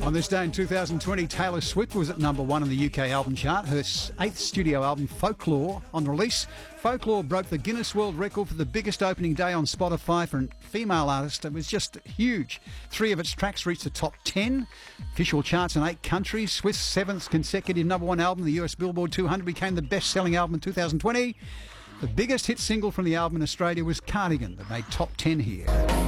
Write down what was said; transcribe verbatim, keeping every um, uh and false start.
On this day in two thousand twenty, Taylor Swift was at number one on the U K album chart. Her eighth studio album, Folklore, on release. Folklore broke the Guinness World Record for the biggest opening day on Spotify for a female artist. It was just huge. Three of its tracks reached the top ten. Official charts in eight countries. Swift's seventh consecutive number one album, the U S Billboard two hundred, became the best-selling album in two thousand twenty. The biggest hit single from the album in Australia was Cardigan, that made top ten here.